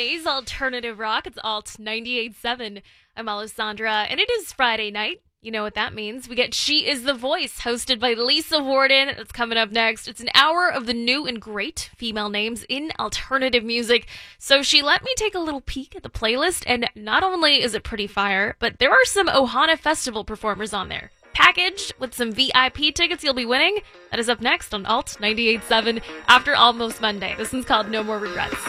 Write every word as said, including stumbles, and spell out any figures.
Today's alternative rock. It's Alt ninety-eight point seven. I'm Alessandra, and it is Friday night. You know what that means. We get She Is the Voice, hosted by Lisa Warden. That's coming up next. It's an hour of the new and great female names in alternative music. So she let me take a little peek at the playlist, and not only is it pretty fire, but there are some Ohana Festival performers on there. Packaged with some V I P tickets you'll be winning. That is up next on Alt ninety-eight point seven after Almost Monday. This one's called No More Regrets.